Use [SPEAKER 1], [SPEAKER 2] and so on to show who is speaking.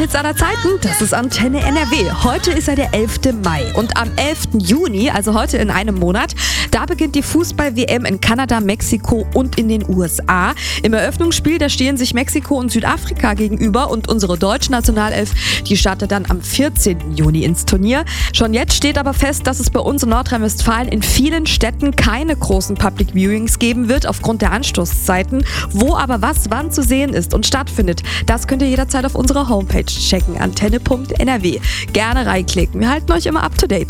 [SPEAKER 1] Hits aller Zeiten, das ist Antenne NRW. Heute ist ja der 11. Mai und am 11. Juni, also heute in einem Monat, da beginnt die Fußball-WM in Kanada, Mexiko und in den USA. Im Eröffnungsspiel, da stehen sich Mexiko und Südafrika gegenüber und unsere deutsche Nationalelf, die startet dann am 14. Juni ins Turnier. Schon jetzt steht aber fest, dass es bei uns in Nordrhein-Westfalen in vielen Städten keine großen Public Viewings geben wird aufgrund der Anstoßzeiten. Wo aber was wann zu sehen ist und stattfindet, das könnt ihr jederzeit auf unserer Homepage checken, antenne.nrw. Gerne reinklicken. Wir halten euch immer up to date.